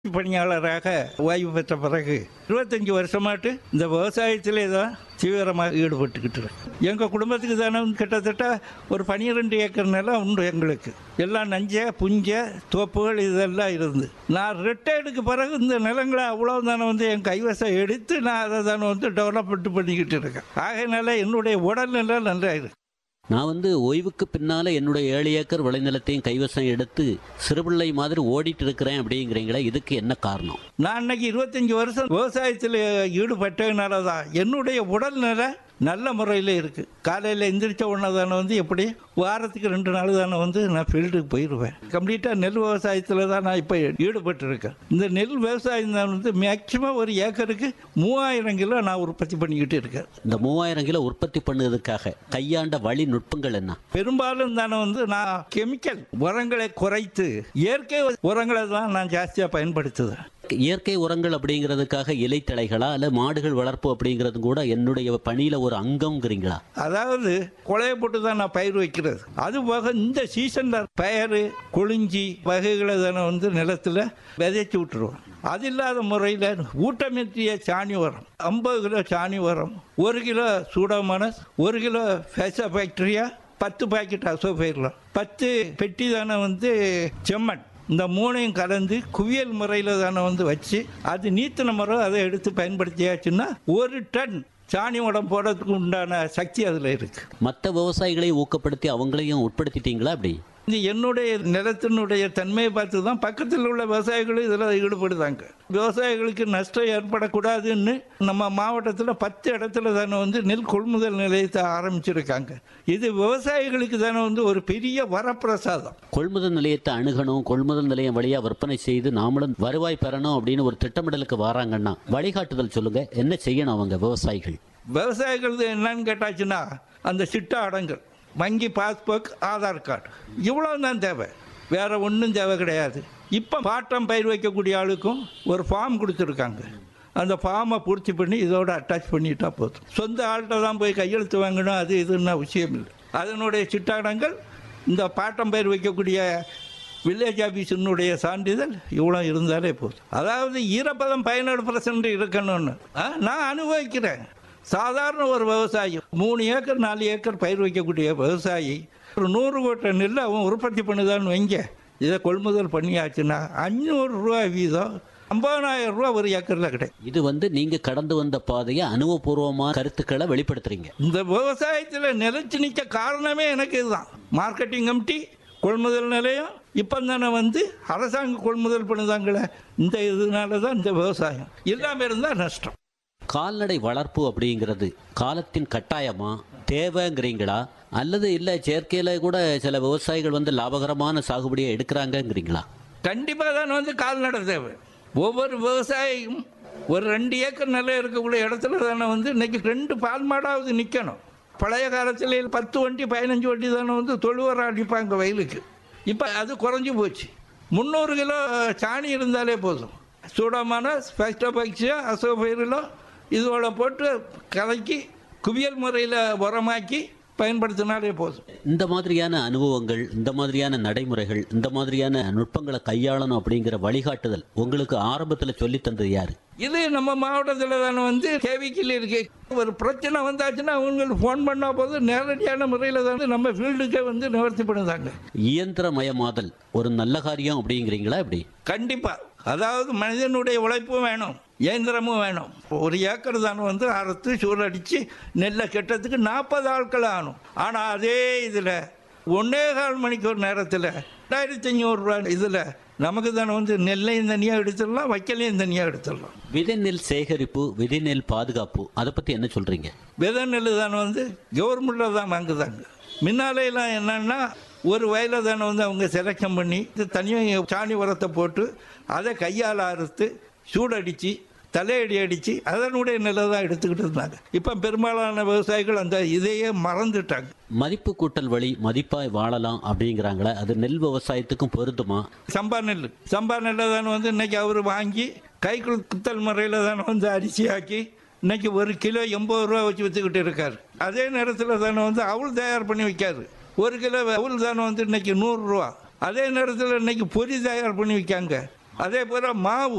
பணியாளராக ஓய்வு பெற்ற பிறகு 25 வருஷமாட்டு இந்த விவசாயத்திலே தான் தீவிரமாக ஈடுபட்டுக்கிட்டு இருக்கேன். எங்கள் குடும்பத்துக்கு தானே கிட்டத்தட்ட ஒரு 12 ஏக்கர் நிலம் உண்டு. எங்களுக்கு எல்லாம் நஞ்ச புஞ்ச தோப்புகள் இதெல்லாம் இருந்து நான் ரிட்டையர்டுக்கு பிறகு இந்த நிலங்களை அவ்வளோ தானே என் கைவசம் எடுத்து நான் அதை தானே டெவலப்மெண்ட் பண்ணிக்கிட்டு இருக்கேன். ஆகையினால என்னுடைய உடல்நிலை நல்லா இருக்கு. நான் ஓய்வுக்கு பின்னால் என்னுடைய 7 ஏக்கர் விளைநிலத்தையும் கைவசம் எடுத்து சிறுபிள்ளை மாதிரி ஓடிட்டு இருக்கிறேன் அப்படிங்கிறீங்களா? இதுக்கு என்ன காரணம்? நான் இன்னைக்கு 25 வருஷம் விவசாயத்தில் ஈடுபட்டதுனால தான் என்னுடைய உடல்நிலை நல்ல முறையில் இருக்குது. காலையில் எந்திரிச்ச உடனே தானே எப்படி வாரத்துக்கு 2 நாள் தானே நான் ஃபீல்டுக்கு போயிடுவேன். கம்ப்ளீட்டாக நெல் விவசாயத்தில் தான் நான் இப்போ ஈடுபட்டிருக்கேன். இந்த நெல் விவசாயம் தான் மேக்சிமம் ஒரு ஏக்கருக்கு 3000 கிலோ நான் உற்பத்தி பண்ணிக்கிட்டு இருக்கேன். இந்த 3000 கிலோ உற்பத்தி பண்ணுவதற்காக கையாண்ட வழி நுட்பங்கள் என்ன? பெரும்பாலும் தானே நான் கெமிக்கல் உரங்களை குறைத்து இயற்கை உரங்களை தான் நான் ஜாஸ்தியாக பயன்படுத்துவேன். இயற்கை உரங்கள் அப்படிங்கிறதுக்காக இலைத்தழைகளா அல்ல மாடுகள் வளர்ப்பு அப்படிங்கிறது கூட என்னுடைய பணியில ஒரு அங்கம்ங்கிறீங்களா? அதாவது கொலையை போட்டு தான் நான் பயிர் வைக்கிறது. அது போக இந்த சீசன்ல பயிறு கொளிஞ்சி வகைகளை தானே நிலத்துல விதைச்சி விட்டுருவோம். அது இல்லாத முறையில் ஊட்டமேற்றிய சாணி உரம் 50 கிலோ சாணி உரம், 1 kilo Pseudomonas, 1 kilo bacteria, 10 packet அசோபைர்லாம், 10 பெட்டி தானே செம்மண், இந்த 3ஐயும் கலந்து குவியல் முறையில் தானே வச்சு அது நீத்தின முறை அதை எடுத்து பயன்படுத்தியாச்சுன்னா 1 டன் சாணி உரம் போடுறதுக்கு உண்டான சக்தி அதில் இருக்கு. மற்ற விவசாயிகளை ஊக்கப்படுத்தி அவங்களையும் உட்படுத்திட்டீங்களா? அப்படி இது என்னுடைய நிலத்தினுடைய தன்மையை பார்த்து தான் பக்கத்தில் உள்ள விவசாயிகளும் இதில் ஈடுபடுதாங்க. விவசாயிகளுக்கு நஷ்டம் ஏற்படக்கூடாதுன்னு நம்ம மாவட்டத்தில் 10 இடத்துல தானே நெல் கொள்முதல் நிலையத்தை ஆரம்பிச்சிருக்காங்க. இது விவசாயிகளுக்கு தானே ஒரு பெரிய வரப்பிரசாதம். கொள்முதல் நிலையத்தை அணுகணும், கொள்முதல் நிலையம் வழியாக விற்பனை செய்து நாமளும் வருவாய் பெறணும் அப்படின்னு ஒரு திட்டமிடலுக்கு வராங்கன்னா வழிகாட்டுதல் சொல்லுங்க. என்ன செய்யணும் அவங்க விவசாயிகள்? விவசாயிகள் என்னன்னு கேட்டாச்சுன்னா அந்த சிட்டா அடங்கல், வங்கி பாஸ்புக், ஆதார் கார்டு, இவ்வளோ தான் தேவை. வேறு ஒன்றும் தேவை கிடையாது. இப்போ பாட்டம் பயிர் வைக்கக்கூடிய ஆளுக்கும் ஒரு ஃபார்ம் கொடுத்துருக்காங்க. அந்த ஃபார்மை பூர்த்தி பண்ணி இதோட அட்டாச் பண்ணிட்டா போதும். சொந்த ஆள்கிட்ட தான் போய் கையெழுத்து வாங்கணும் அது இதுன்னா விஷயம் இல்லை. அதனுடைய சிட்டாடங்கள் இந்த பாட்டம் பயிர் வைக்கக்கூடிய வில்லேஜ் ஆஃபீஸினுடைய சான்றிதழ் இவ்வளோ இருந்தாலே போதும். அதாவது ஈரப்பதம் 17% இருக்கணும்னு நான் அனுபவிக்கிறேன். சாதாரண ஒரு விவசாயி 3 ஏக்கர் 4 ஏக்கர் பயிர் வைக்கக்கூடிய விவசாயி ஒரு 100 கோட்டை நெல் அவன் உற்பத்தி பண்ணுதான்னு வைங்க. இதை கொள்முதல் பண்ணியாச்சுன்னா 500 ரூபா வீதம் 50,000 ரூபா ஒரு ஏக்கரில் கிடைக்கும். இது நீங்கள் கடந்து வந்த பாதையை அனுபவபூர்வமாக கருத்துக்களை வெளிப்படுத்துறீங்க. இந்த விவசாயத்தில் நிலைச்சு நிற்க காரணமே எனக்கு இதுதான். மார்க்கெட்டிங் கமிட்டி, கொள்முதல் நிலையம், இப்போ தானே அரசாங்கம் கொள்முதல் பண்ணுதாங்களே. இந்த இதனால தான் இந்த விவசாயம் இல்லாமல் இருந்தால் நஷ்டம். கால்நடை வளர்ப்பு அப்படிங்கிறது காலத்தின் கட்டாயமா தேவைங்கிறீங்களா? அல்லது இல்லை செயற்கையில் கூட சில விவசாயிகள் லாபகரமான சாகுபடியை எடுக்கிறாங்கங்கிறீங்களா? கண்டிப்பாக தானே கால்நடை தேவை. ஒவ்வொரு விவசாயியும் ஒரு 2 ஏக்கர் நிலம் இருக்கக்கூடிய இடத்துல தானே இன்னைக்கு 2 பால் மாடாவது நிற்கணும். பழைய காலத்தில் 10 வண்டி 15 வண்டி தானே தொழுவரை அடிப்பாங்க வயலுக்கு. இப்போ அது குறைஞ்சி போச்சு. 300 கிலோ சாணி இருந்தாலே போதும். சூடோமோனாஸ், பாக்டீரியா, அசோபைரிலோ இதோட போட்டு கலக்கி குவியல் முறையில் உரமாக்கி பயன்படுத்தினாலே போதும். இந்த மாதிரியான அனுபவங்கள், இந்த மாதிரியான நடைமுறைகள், இந்த மாதிரியான நுட்பங்களை கையாளணும் அப்படிங்கிற வழிகாட்டுதல் உங்களுக்கு ஆரம்பத்தில் சொல்லி தந்தது யாரு? இது நம்ம மாவட்டத்தில் தானே கேவிக்கில் இருக்கு. ஒரு பிரச்சனை வந்தாச்சுன்னா அவங்களுக்கு ஃபோன் பண்ணால் போதும் நேரடியான முறையில் தானே நம்ம ஃபீல்டுக்கே நிவர்த்தி பண்ணுதாங்க. இயந்திரமயமாதல் ஒரு நல்ல காரியம் அப்படிங்கிறீங்களா? இப்படி கண்டிப்பாக. அதாவது மனிதனுடைய உழைப்பும் வேணும், இயந்திரமும் வேணும். ஒரு ஏக்கர் தானே அறுத்து சூழடிச்சு நெல்லை கெட்டத்துக்கு 40 ஆட்கள் ஆகணும். ஆனால் அதே இதில் 1.25 மணிக்கு ஒரு நேரத்தில் 2500 ரூபா இதில் நமக்கு தானே நெல்லையும் தனியாக எடுத்துடலாம், வைக்கலையும் தனியாக எடுத்துடலாம். விதை நெல் சேகரிப்பு, விதை நெல் பாதுகாப்பு, அதை பற்றி என்ன சொல்கிறீங்க? விதை நெல் தானே கவர்மெண்ட்டில் தான் வாங்குதாங்க. முன்னாலையெல்லாம் என்னன்னா ஒரு வயலில் தானே அவங்க செலக்ஷன் பண்ணி தனியாக சாணி உரத்தை போட்டு அதை கையால் அறுத்து சூடடித்து தலையடி அடித்து அதனுடைய நிலை தான் எடுத்துக்கிட்டு இருந்தாங்க. இப்போ பெரும்பாலான விவசாயிகள் அந்த இதையே மறந்துட்டாங்க. மதிப்பு கூட்டல் வழி மதிப்பாய் வாழலாம் அப்படிங்கிறாங்களே, அது நெல் விவசாயத்துக்கும் பொருந்துமா? சம்பா நெல்லை தானே இன்னைக்கு அவர் வாங்கி கைக்குள் குத்தல் முறையில் தானே அரிசி ஆக்கி இன்னைக்கு 1 கிலோ 80 ரூபா வச்சு விற்றுக்கிட்டு இருக்காரு. அதே நேரத்தில் தானே அவள் தயார் பண்ணி வைக்காது. 1 கிலோ அவள் தானே இன்னைக்கு 100 ரூபா. அதே நேரத்தில் இன்னைக்கு பொரி தயார் பண்ணி வைக்காங்க. அதே போல் மாவு